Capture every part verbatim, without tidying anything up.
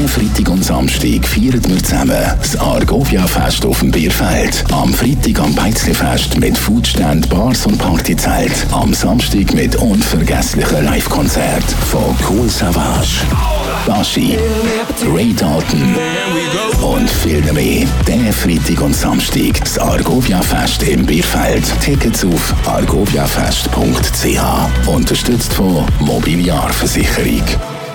Diesen Freitag und Samstag feiern wir zusammen das Argovia-Fest auf dem Bierfeld. Am Freitag am Beizli-Fest mit Foodstand, Bars und Partyzelt. Am Samstag mit unvergesslichen Live-Konzerten von Cool Savage, Baschi, Ray Dalton und viel mehr. Diesen Freitag und Samstag das Argovia-Fest im Bierfeld. Tickets auf argoviafest punkt c h. Unterstützt von Mobiliarversicherung.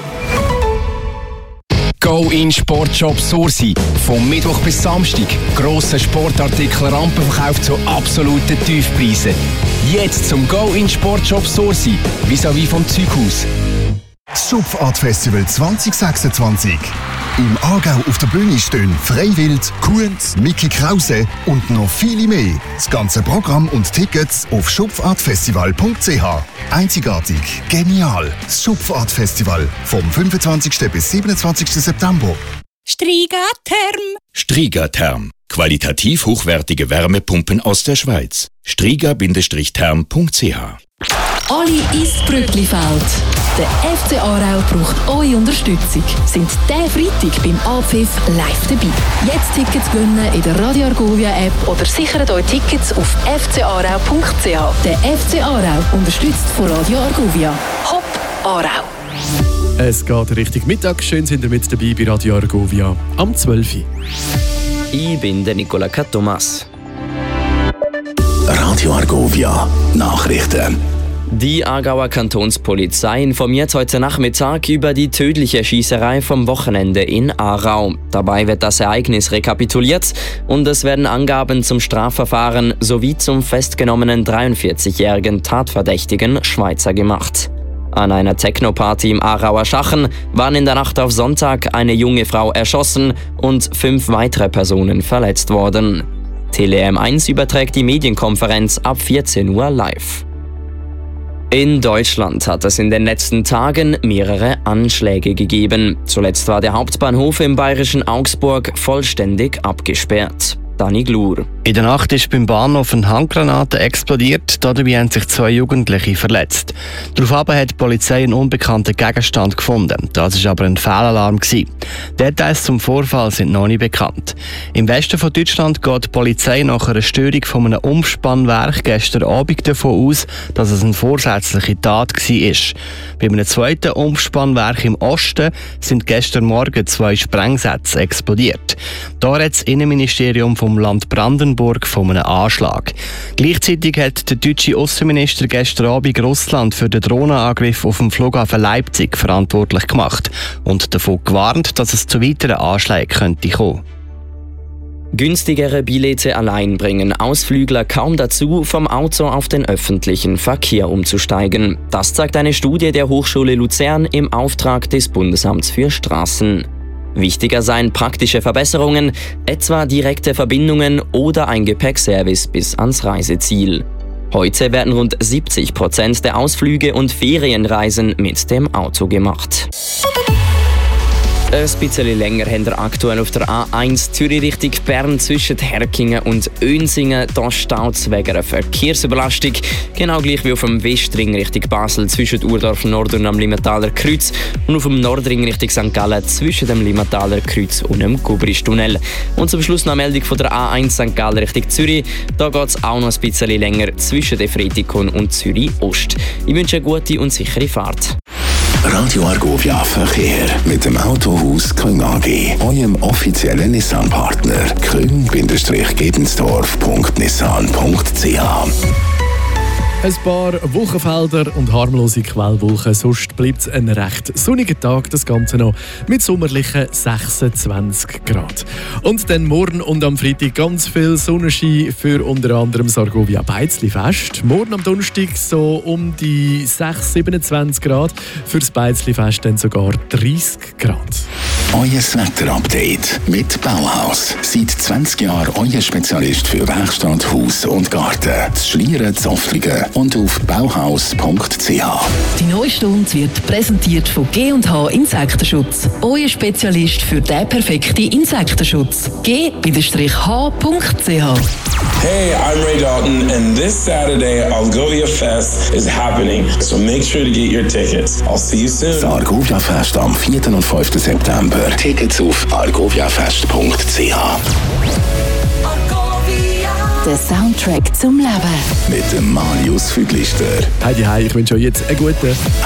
Go in Sportshop Sursi. Vom Mittwoch bis Samstag. Grosse Sportartikel, Rampenverkauf zu absoluten Tiefpreisen. Jetzt zum Go in Sportshop Sursi. Vis-à-vis vom Zeughaus. Das Schupfart Festival zwanzig sechsundzwanzig. Im Aargau auf der Bühne stehen Freiwild, Kuhns, Micky Krause und noch viele mehr. Das ganze Programm und Tickets auf schupfartfestival punkt c h. Einzigartig, genial. Das Schupfart-Festival vom fünfundzwanzigsten bis siebenundzwanzigsten September. Strigatherm. Strigatherm. Qualitativ hochwertige Wärmepumpen aus der Schweiz. striga Bindestrich-therm punkt c h. Alle ins Brücklifeld. Der F C Aarau braucht eure Unterstützung. Sind diesen Freitag beim Abpfiff live dabei. Jetzt Tickets gewinnen in der Radio Argovia App oder sichert euch Tickets auf f c aarau punkt c h. Der F C Aarau, unterstützt von Radio Argovia. Hopp Aarau. Es geht Richtung Mittag. Schön sind ihr mit dabei bei Radio Argovia am zwölf Uhr. Ich bin der Nicola Thomas. Radio Argovia Nachrichten. Die Aargauer Kantonspolizei informiert heute Nachmittag über die tödliche Schießerei vom Wochenende in Aarau. Dabei wird das Ereignis rekapituliert und es werden Angaben zum Strafverfahren sowie zum festgenommenen dreiundvierzigjährigen Tatverdächtigen Schweizer gemacht. An einer Techno-Party im Aarauer Schachen waren in der Nacht auf Sonntag eine junge Frau erschossen und fünf weitere Personen verletzt worden. Tele M eins überträgt die Medienkonferenz ab vierzehn Uhr live. In Deutschland hat es in den letzten Tagen mehrere Anschläge gegeben. Zuletzt war der Hauptbahnhof im bayerischen Augsburg vollständig abgesperrt. Dani Glur. In der Nacht ist beim Bahnhof eine Handgranate explodiert. Dabei haben sich zwei Jugendliche verletzt. Daraufhin hat die Polizei einen unbekannten Gegenstand gefunden. Das war aber ein Fehlalarm. Details zum Vorfall sind noch nicht bekannt. Im Westen von Deutschland geht die Polizei nach einer Störung von einem Umspannwerk gestern Abend davon aus, dass es eine vorsätzliche Tat war. Bei einem zweiten Umspannwerk im Osten sind gestern Morgen zwei Sprengsätze explodiert. Da hat das Innenministerium vom Land Brandenburg von einem Anschlag. Gleichzeitig hat der deutsche Außenminister gestern Abend Russland für den Drohnenangriff auf dem Flughafen Leipzig verantwortlich gemacht und davon gewarnt, dass es zu weiteren Anschlägen könnte kommen. Günstigere Billette allein bringen Ausflügler kaum dazu, vom Auto auf den öffentlichen Verkehr umzusteigen. Das zeigt eine Studie der Hochschule Luzern im Auftrag des Bundesamts für Straßen. Wichtiger seien praktische Verbesserungen, etwa direkte Verbindungen oder ein Gepäckservice bis ans Reiseziel. Heute werden rund siebzig Prozent der Ausflüge und Ferienreisen mit dem Auto gemacht. Ein bisschen länger haben wir aktuell auf der A eins Zürich Richtung Bern zwischen Herkingen und Önsingen. Da staut es wegen einer Verkehrsüberlastung. Genau gleich wie auf dem Westring Richtung Basel zwischen Urdorf Nord und dem Limmataler Kreuz. Und auf dem Nordring Richtung Sankt Gallen zwischen dem Limmataler Kreuz und dem Gubristunnel. Und zum Schluss noch eine Meldung von der A eins Sankt Gallen Richtung Zürich. Da geht es auch noch ein bisschen länger zwischen der Fretikon und Zürich Ost. Ich wünsche eine gute und sichere Fahrt. Radio Argovia Verkehr mit dem Autohaus Küng A G, eurem offiziellen Nissan-Partner. küng-gebensdorf punkt nissan punkt c h. Ein paar Wolkenfelder und harmlose Quellwolken, sonst bleibt es ein recht sonniger Tag, das Ganze noch mit sommerlichen sechsundzwanzig Grad. Und dann morgen und am Freitag ganz viel Sonnenschein für unter anderem das Argovia Beizli Fest. Morgen am Donnerstag so um die sechsundzwanzig, siebenundzwanzig Grad, für das Beizli Fest dann sogar dreißig Grad. Euer Wetter-Update mit Bauhaus. Seit zwanzig Jahren euer Spezialist für Werkstatt, Haus und Garten. Das Schlieren, Zoftlingen und auf bauhaus punkt c h. Die neue Stunde wird präsentiert von G und H Insektenschutz. Euer Spezialist für den perfekten Insektenschutz. G H punkt c h. Hey, I'm Ray Dalton, and this Saturday, Argovia Fest is happening. So make sure to get your tickets. I'll see you soon. Das Argovia Fest am vierten und fünften September September. Tickets auf argoviafest punkt c h. Der Soundtrack zum Leben. Mit dem Marius Füglister. Heidi, hi, ich wünsche euch jetzt einen guten